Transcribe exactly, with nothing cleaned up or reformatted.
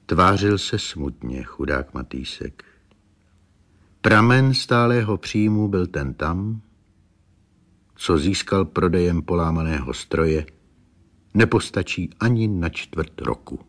Tvářil se smutně, chudák Matýsek. Pramen stálého příjmu byl ten tam, co získal prodejem polámaného stroje, nepostačí ani na čtvrt roku.